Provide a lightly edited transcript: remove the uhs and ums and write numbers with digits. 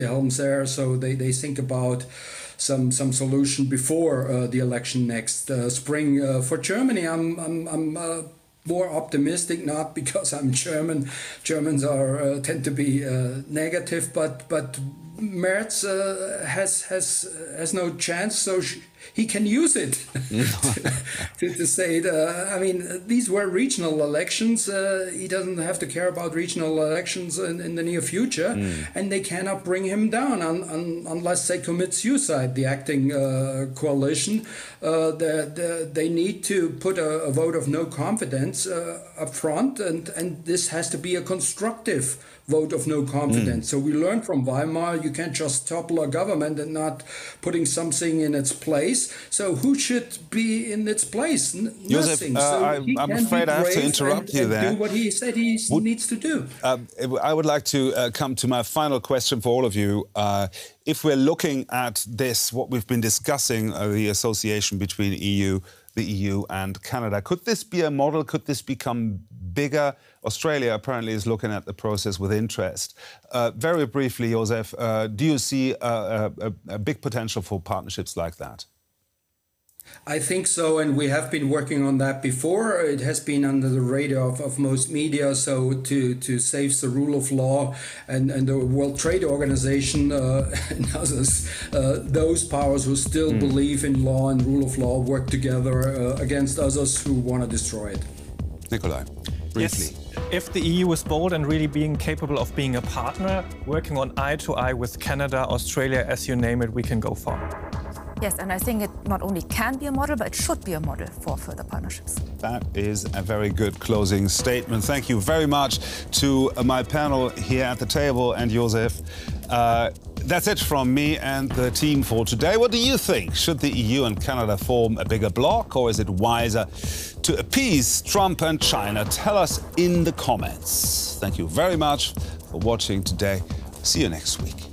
helms there, so they think about some solution before the election next spring. For Germany, I'm more optimistic, not because I'm German. Germans are tend to be negative, but Merz has no chance, so he can use it to say it. I mean, these were regional elections. He doesn't have to care about regional elections in the near future, and they cannot bring him down unless they commit suicide. The acting coalition, they need to put a vote of no confidence up front, and this has to be a constructive vote of no confidence. So we learned from Weimar, you can't just topple a government and not putting something in its place. So who should be in its place? Nothing. I'm afraid I have to interrupt you there. Do what he said he needs to do. I would like to come to my final question for all of you. If we're looking at this, what we've been discussing, the association between the EU and Canada, could this be a model? Could this become bigger? Australia apparently is looking at the process with interest. Very briefly, Josef, do you see a big potential for partnerships like that? I think so, and we have been working on that before. It has been under the radar of most media, so to save the rule of law and the World Trade Organization and others, those powers who still believe in law and rule of law work together against others who want to destroy it. Nikolai, briefly. Yes. If the EU is bold and really being capable of being a partner, working on eye to eye with Canada, Australia, as you name it, we can go far. Yes, and I think it not only can be a model, but it should be a model for further partnerships. That is a very good closing statement. Thank you very much to my panel here at the table and Josef. That's it from me and the team for today. What do you think? Should the EU and Canada form a bigger bloc, or is it wiser to appease Trump and China? Tell us in the comments. Thank you very much for watching today. See you next week.